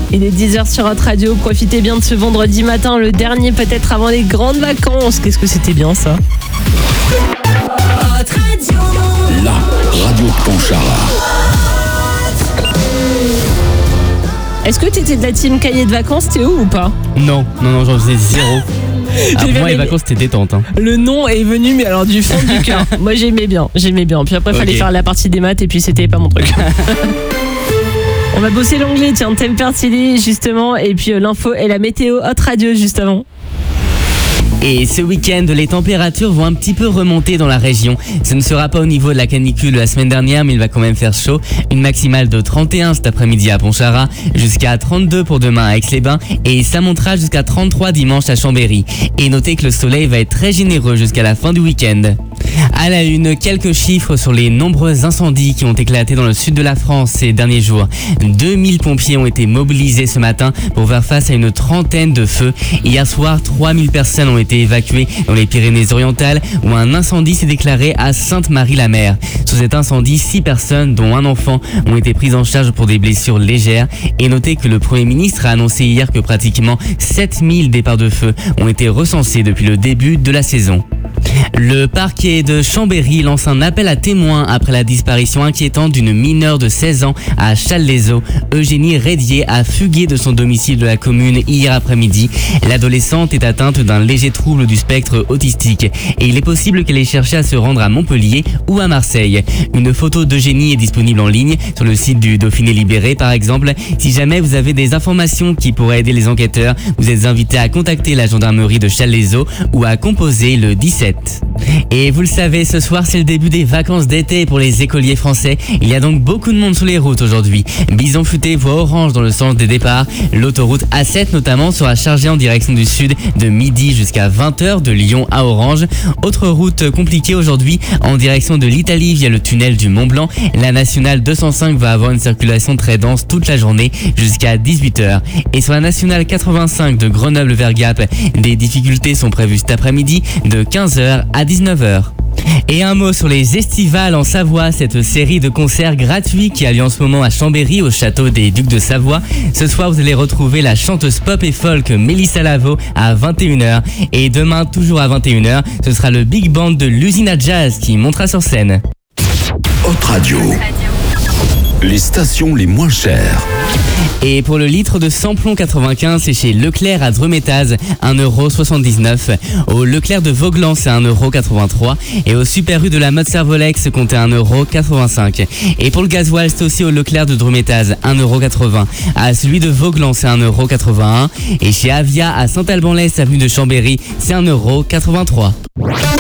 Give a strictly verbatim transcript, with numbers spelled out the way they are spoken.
Il est dix heures sur Hot Radio. Profitez bien de ce vendredi matin, le dernier peut-être avant les grandes vacances. Qu'est-ce que c'était bien ça? Hot Radio. La radio de Pontcharra. Est-ce que t'étais de la team cahier de vacances, Théo, ou pas? Non, non, non, j'en faisais zéro. Ah, pour moi, les aimé. vacances, c'était détente. Hein. Le nom est venu, mais alors du fond du cœur. Moi, j'aimais bien, j'aimais bien. Puis après, il fallait Ok. faire la partie des maths et puis c'était pas mon truc. On va bosser l'anglais, tiens, thème pertilé, justement. Et puis euh, l'info et la météo Hot Radio, juste avant. Et ce week-end, les températures vont un petit peu remonter dans la région. Ce ne sera pas au niveau de la canicule de la semaine dernière, mais il va quand même faire chaud. Une maximale de trente et un cet après-midi à Pontcharra, jusqu'à trente-deux pour demain à Aix-les-Bains, et ça montera jusqu'à trente-trois dimanche à Chambéry. Et notez que le soleil va être très généreux jusqu'à la fin du week-end. À la une, quelques chiffres sur les nombreux incendies qui ont éclaté dans le sud de la France ces derniers jours. deux mille pompiers ont été mobilisés ce matin pour faire face à une trentaine de feux. Hier soir, trois mille personnes ont été évacuées dans les Pyrénées-Orientales où un incendie s'est déclaré à Sainte-Marie-la-Mer. Sur cet incendie, six personnes, dont un enfant, ont été prises en charge pour des blessures légères. Et notez que le Premier ministre a annoncé hier que pratiquement sept mille départs de feu ont été recensés depuis le début de la saison. Le parquet de Chambéry lance un appel à témoins après la disparition inquiétante d'une mineure de seize ans à Challes-les-Eaux. Eugénie Rédier a fugué de son domicile de la commune hier après-midi. L'adolescente est atteinte d'un léger trouble du spectre autistique et il est possible qu'elle ait cherché à se rendre à Montpellier ou à Marseille. Une photo d'Eugénie est disponible en ligne sur le site du Dauphiné Libéré par exemple. Si jamais vous avez des informations qui pourraient aider les enquêteurs, vous êtes invité à contacter la gendarmerie de Challes-les-Eaux ou à composer le dix-sept. Et vous le savez, ce soir c'est le début des vacances d'été pour les écoliers français. Il y a donc beaucoup de monde sur les routes aujourd'hui. Bison futé voie orange dans le sens des départs. L'autoroute A sept notamment sera chargée en direction du sud de midi jusqu'à vingt heures de Lyon à Orange. Autre route compliquée aujourd'hui en direction de l'Italie via le tunnel du Mont Blanc. La nationale deux cent cinq va avoir une circulation très dense toute la journée jusqu'à dix-huit heures. Et sur la nationale quatre-vingt-cinq de Grenoble vers Gap, des difficultés sont prévues cet après-midi de quinze heures à dix-neuf heures. Et un mot sur les estivales en Savoie, cette série de concerts gratuits qui a lieu en ce moment à Chambéry au château des Ducs de Savoie. Ce soir, vous allez retrouver la chanteuse pop et folk Mélissa Lavo à vingt et une heures. Et demain, toujours à vingt et une heures, ce sera le big band de l'usine à jazz qui montera sur scène. Hot Radio. Les stations les moins chères. Et pour le litre de samplon quatre-vingt-quinze, c'est chez Leclerc à Dreux-Métaz, un euro soixante-dix-neuf. Au Leclerc de Vauglan, c'est un euro quatre-vingt-trois. Et au Super U de la mode Servolex, comptez un euro quatre-vingt-cinq. Et pour le gasoil, c'est aussi au Leclerc de Dreux-Métaz, un euro quatre-vingts. À celui de Vauglan, c'est un euro quatre-vingt-un. Et chez Avia à Saint-Alban-l'Est, avenue de Chambéry, c'est un euro quatre-vingt-trois.